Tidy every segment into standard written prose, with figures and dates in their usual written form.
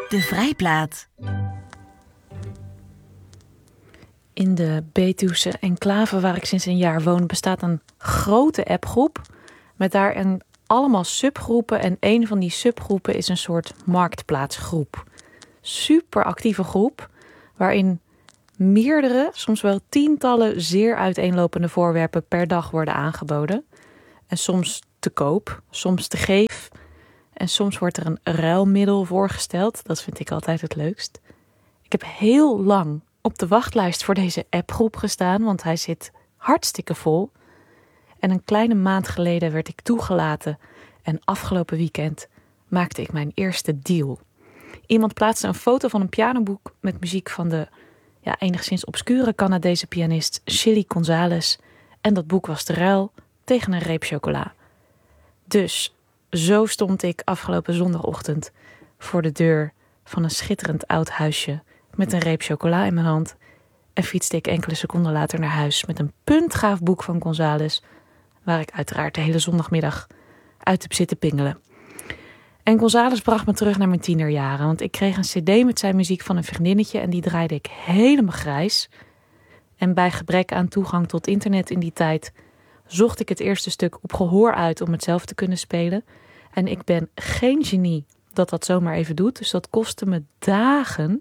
De Vrijplaat. In de Betuwse enclave waar ik sinds een jaar woon bestaat een grote appgroep met daarin allemaal subgroepen en een van die subgroepen is een soort marktplaatsgroep. Super actieve groep waarin meerdere, soms wel tientallen zeer uiteenlopende voorwerpen per dag worden aangeboden. En soms te koop, soms te geef en soms wordt er een ruilmiddel voorgesteld. Dat vind ik altijd het leukst. Ik heb heel lang op de wachtlijst voor deze appgroep gestaan, want hij zit hartstikke vol. En een kleine maand geleden werd ik toegelaten en afgelopen weekend maakte ik mijn eerste deal. Iemand plaatste een foto van een pianoboek met muziek van de enigszins obscure Canadese pianist Chili González en dat boek was te ruil tegen een reep chocola. Dus zo stond ik afgelopen zondagochtend voor de deur van een schitterend oud huisje met een reep chocola in mijn hand en fietste ik enkele seconden later naar huis met een puntgaaf boek van González, waar ik uiteraard de hele zondagmiddag uit heb zitten pingelen. En González bracht me terug naar mijn tienerjaren, want ik kreeg een cd met zijn muziek van een vriendinnetje en die draaide ik helemaal grijs. En bij gebrek aan toegang tot internet in die tijd zocht ik het eerste stuk op gehoor uit om het zelf te kunnen spelen. En ik ben geen genie dat zomaar even doet, dus dat kostte me dagen.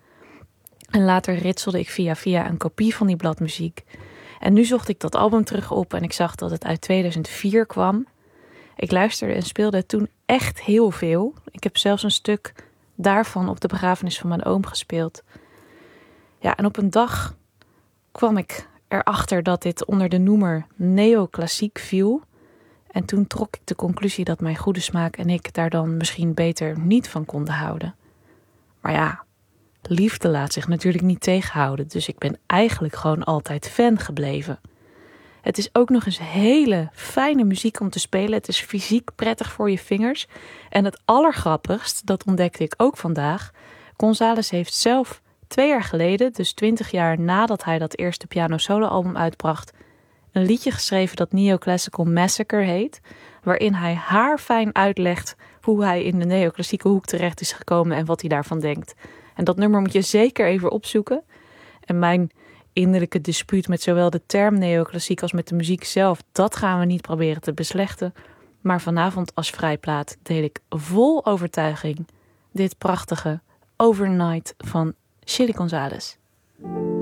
En later ritselde ik via een kopie van die bladmuziek. En nu zocht ik dat album terug op en ik zag dat het uit 2004 kwam. Ik luisterde en speelde het toen echt heel veel. Ik heb zelfs een stuk daarvan op de begrafenis van mijn oom gespeeld. Ja, en op een dag kwam ik erachter dat dit onder de noemer neoclassiek viel. En toen trok ik de conclusie dat mijn goede smaak en ik daar dan misschien beter niet van konden houden. Maar ja, liefde laat zich natuurlijk niet tegenhouden, dus ik ben eigenlijk gewoon altijd fan gebleven. Het is ook nog eens hele fijne muziek om te spelen. Het is fysiek prettig voor je vingers. En het allergrappigst, dat ontdekte ik ook vandaag. González heeft zelf 2 jaar geleden, dus 20 jaar nadat hij dat eerste piano-solo-album uitbracht, een liedje geschreven dat Neoclassical Massacre heet, waarin hij haarfijn uitlegt hoe hij in de neoclassieke hoek terecht is gekomen en wat hij daarvan denkt. En dat nummer moet je zeker even opzoeken. En mijn innerlijke dispuut met zowel de term neoclassiek als met de muziek zelf, dat gaan we niet proberen te beslechten. Maar vanavond als vrijplaat deel ik vol overtuiging dit prachtige Overnight van Chili González.